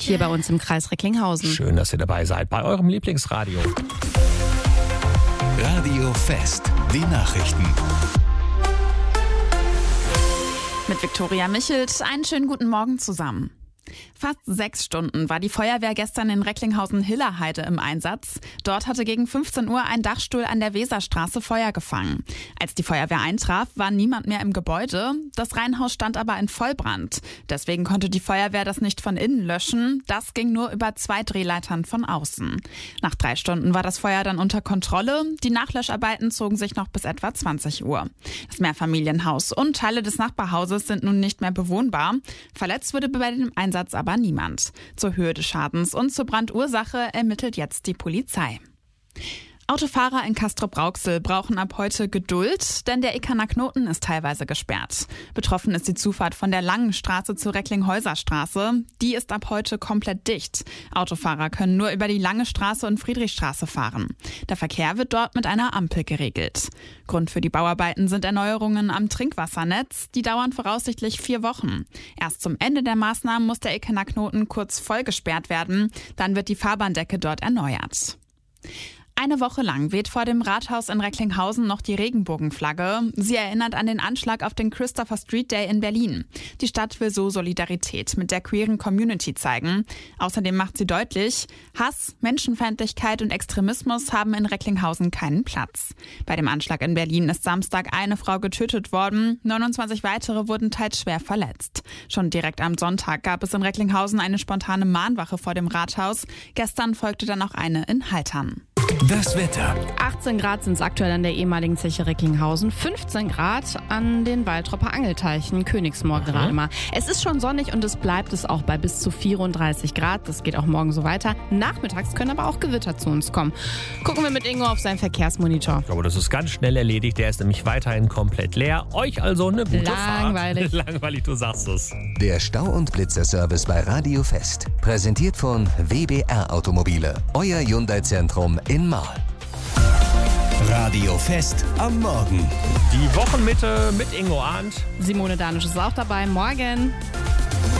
hier bei uns im Kreis Recklinghausen. Schön, dass ihr dabei seid bei eurem Lieblingsradio. Radio Fest, die Nachrichten. Mit Viktoria Michelt, einen schönen guten Morgen zusammen. Fast 6 Stunden war die Feuerwehr gestern in Recklinghausen-Hillerheide im Einsatz. Dort hatte gegen 15 Uhr ein Dachstuhl an der Weserstraße Feuer gefangen. Als die Feuerwehr eintraf, war niemand mehr im Gebäude. Das Reihenhaus stand aber in Vollbrand. Deswegen konnte die Feuerwehr das nicht von innen löschen. Das ging nur über 2 Drehleitern von außen. Nach 3 Stunden war das Feuer dann unter Kontrolle. Die Nachlöscharbeiten zogen sich noch bis etwa 20 Uhr. Das Mehrfamilienhaus und Teile des Nachbarhauses sind nun nicht mehr bewohnbar. Verletzt wurde bei dem Einsatz aber niemand. Zur Höhe des Schadens und zur Brandursache ermittelt jetzt die Polizei. Autofahrer in Castrop-Rauxel brauchen ab heute Geduld, denn der Ikaner Knoten ist teilweise gesperrt. Betroffen ist die Zufahrt von der Langen Straße zur Recklinghäuser Straße. Die ist ab heute komplett dicht. Autofahrer können nur über die Lange Straße und Friedrichstraße fahren. Der Verkehr wird dort mit einer Ampel geregelt. Grund für die Bauarbeiten sind Erneuerungen am Trinkwassernetz. Die dauern voraussichtlich 4 Wochen. Erst zum Ende der Maßnahmen muss der Ikaner Knoten kurz voll gesperrt werden. Dann wird die Fahrbahndecke dort erneuert. Eine Woche lang weht vor dem Rathaus in Recklinghausen noch die Regenbogenflagge. Sie erinnert an den Anschlag auf den Christopher Street Day in Berlin. Die Stadt will so Solidarität mit der queeren Community zeigen. Außerdem macht sie deutlich, Hass, Menschenfeindlichkeit und Extremismus haben in Recklinghausen keinen Platz. Bei dem Anschlag in Berlin ist Samstag eine Frau getötet worden, 29 weitere wurden teils schwer verletzt. Schon direkt am Sonntag gab es in Recklinghausen eine spontane Mahnwache vor dem Rathaus. Gestern folgte dann auch eine in Haltern. Das Wetter. 18 Grad sind es aktuell an der ehemaligen Zeche Recklinghausen, 15 Grad an den Waltropper Angelteichen, Königsmoor gerade mal. Es ist schon sonnig und es bleibt es auch bei bis zu 34 Grad. Das geht auch morgen so weiter. Nachmittags können aber auch Gewitter zu uns kommen. Gucken wir mit Ingo auf seinen Verkehrsmonitor. Aber das ist ganz schnell erledigt. Der ist nämlich weiterhin komplett leer. Euch also eine gute Langweilig. Fahrt. Langweilig, du sagst es. Der Stau- und Blitzer-Service bei Radio Fest. Präsentiert von WBR Automobile. Euer Hyundai-Zentrum in Marl. Radio Fest am Morgen. Die Wochenmitte mit Ingo Arndt. Simone Danisch ist auch dabei. Morgen.